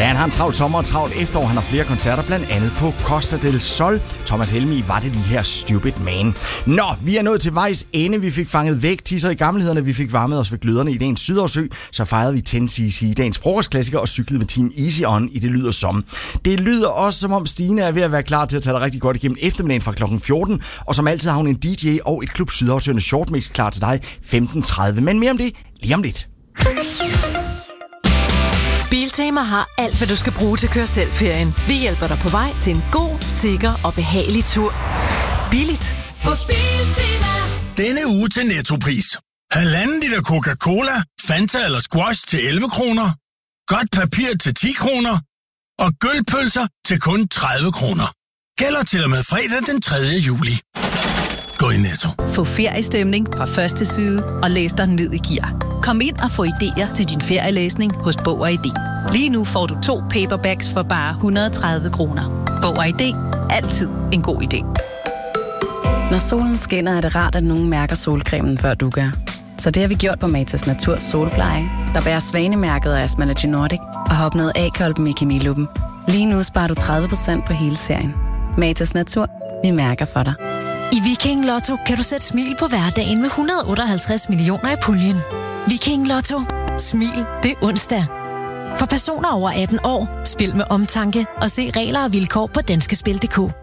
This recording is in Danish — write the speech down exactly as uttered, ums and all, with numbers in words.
Ja, han har en travlt sommer og travlt efterår. Han har flere koncerter, blandt andet på Costa del Sol. Thomas Helmig var det lige her Stupid Man. Nå, vi er nået til vejs ende. Vi fik fanget væk tisser i gammelhederne. Vi fik varmet os ved gløderne i dagens Sydhavsø. Så fejrede vi ti C C, dagens frokostklassiker, og cyklede med Team Easy On i Det Lyder Som. Det lyder også, som om Stine er ved at være klar til at tage dig rigtig godt igennem eftermiddagen fra klokken fjorten. Og som altid har hun en D J og et Klub Sydhavsøerne shortmix klar til dig femten tredive. Men mere om det lige om lidt. Biltema har alt, hvad du skal bruge til køre-selv-ferien. Vi hjælper dig på vej til en god, sikker og behagelig tur. Billigt hos Biltema. Denne uge til Nettopris. Halvanden liter Coca-Cola, Fanta eller Squash til elleve kroner. Godt papir til ti kroner. Og gølpølser til kun tredive kroner. Gælder til og med fredag den tredje juli. Gå i Netto. Få feriestemning fra første side og læs dig ned i gear. Kom ind og få idéer til din ferielæsning hos Bog og I D. Lige nu får du to paperbacks for bare et hundrede og tredive kroner. Bog og I D. Altid en god idé. Når solen skinner, er det rart, at nogen mærker solcremen, før du gør. Så det har vi gjort på Matas Natur Solpleje, der bærer svanemærket af Asmalogy Nordic og har opnået A-kolben i kemiluppen. Lige nu sparer du tredive procent på hele serien. Matas Natur. Vi mærker for dig. I Viking Lotto kan du sætte smil på hverdagen med et hundrede og otteoghalvtreds millioner i puljen. Viking Lotto. Smil. Det er onsdag. For personer over atten år, spil med omtanke og se regler og vilkår på danskespil punktum d k.